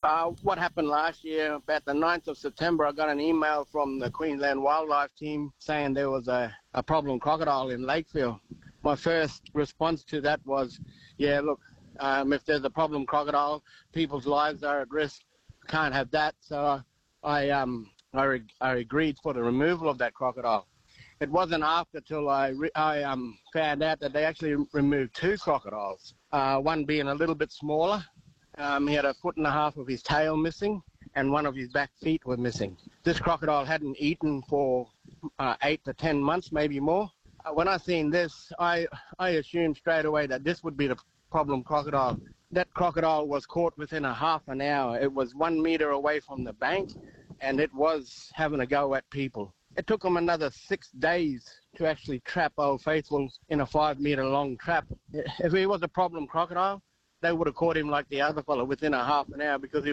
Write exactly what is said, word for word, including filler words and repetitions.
Uh, what happened last year, about the ninth of September, I got an email from the Queensland Wildlife Team saying there was a, a problem crocodile in Lakeville. My first response to that was, yeah, look, um, if there's a problem crocodile, people's lives are at risk. Can't have that. So I um I, re- I agreed for the removal of that crocodile. It wasn't after till I re- I um found out that they actually removed two crocodiles. Uh, one being a little bit smaller. Um, he had a foot and a half of his tail missing, and one of his back feet were missing. This crocodile hadn't eaten for uh, eight to ten months, maybe more. Uh, when I seen this, I I assumed straight away that this would be the problem crocodile. That crocodile was caught within a half an hour. It was one meter away from the bank, and it was having a go at people. It took them another six days to actually trap Old Faithful in a five meter long trap. If he was a problem crocodile, they would have caught him like the other fellow within a half an hour because he